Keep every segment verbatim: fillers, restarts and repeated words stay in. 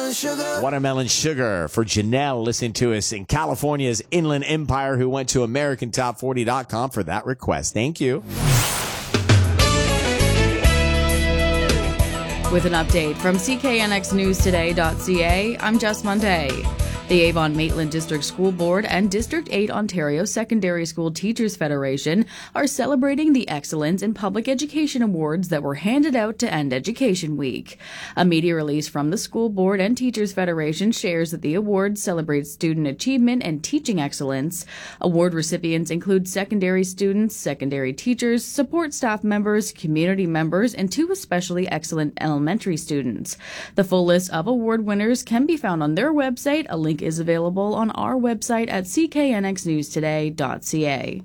Watermelon sugar. Watermelon Sugar for Janelle, listening to us in California's Inland Empire, who went to American Top forty dot com for that request. Thank you. With an update from C K N X News Today dot C A, I'm Jess Monday. The Avon-Maitland District School Board and District eight Ontario Secondary School Teachers Federation are celebrating the Excellence in Public Education Awards that were handed out to end Education Week. A media release from the School Board and Teachers Federation shares that the awards celebrate student achievement and teaching excellence. Award recipients include secondary students, secondary teachers, support staff members, community members, and two especially excellent elementary students. The full list of award winners can be found on their website. A link is available on our website at C K N X News Today dot C A.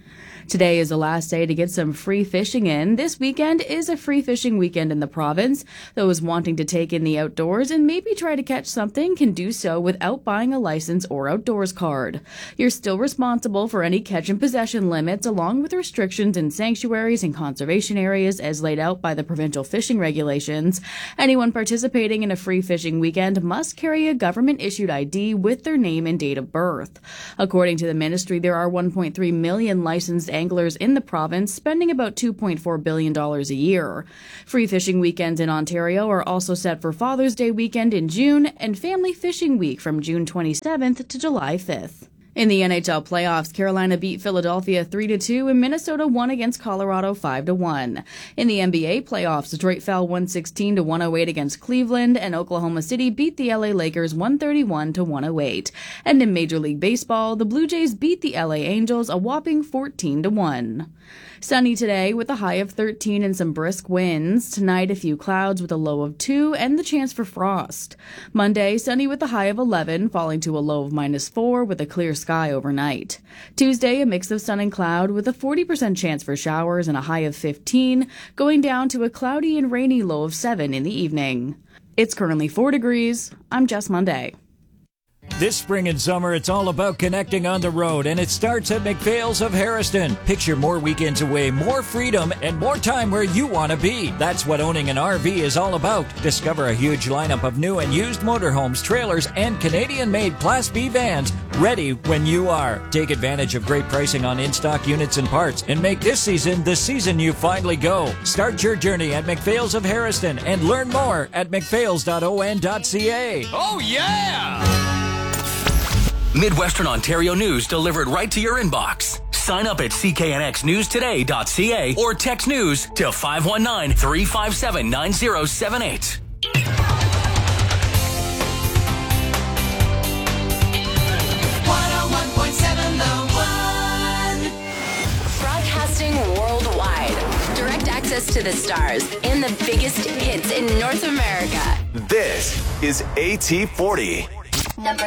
Today is the last day to get some free fishing in. This weekend is a free fishing weekend in the province. Those wanting to take in the outdoors and maybe try to catch something can do so without buying a license or outdoors card. You're still responsible for any catch and possession limits, along with restrictions in sanctuaries and conservation areas as laid out by the provincial fishing regulations. Anyone participating in a free fishing weekend must carry a government-issued I D with their name and date of birth. According to the ministry, there are one point three million licensed anglers in the province, spending about two point four billion dollars a year. Free fishing weekends in Ontario are also set for Father's Day weekend in June and Family Fishing Week from June twenty-seventh to July fifth. In the N H L playoffs, Carolina beat Philadelphia three to two and Minnesota won against Colorado five to one. In the N B A playoffs, Detroit fell one sixteen to one oh eight against Cleveland and Oklahoma City beat the L A Lakers one thirty-one to one oh eight. And in Major League Baseball, the Blue Jays beat the L A Angels a whopping fourteen to one. Sunny today with a high of thirteen and some brisk winds. Tonight, a few clouds with a low of two and the chance for frost. Monday, sunny with a high of eleven, falling to a low of minus four with a clear sky overnight. Tuesday, a mix of sun and cloud with a forty percent chance for showers and a high of fifteen, going down to a cloudy and rainy low of seven in the evening. It's currently four degrees. I'm Jess Monday. This spring and summer, it's all about connecting on the road, and it starts at McPhail's of Harrison. Picture more weekends away, more freedom, and more time where you want to be. That's what owning an R V is all about. Discover a huge lineup of new and used motorhomes, trailers, and Canadian-made Class B vans ready when you are. Take advantage of great pricing on in-stock units and parts, and make this season the season you finally go. Start your journey at McPhail's of Harrison and learn more at mcphails dot o n dot c a. Oh, yeah! Midwestern Ontario news delivered right to your inbox. Sign up at C K N X News Today dot C A or text news to five one nine, three five seven, nine zero seven eight. one oh one point seven The One. Broadcasting worldwide. Direct access to the stars and the biggest hits in North America. This is A T forty. Number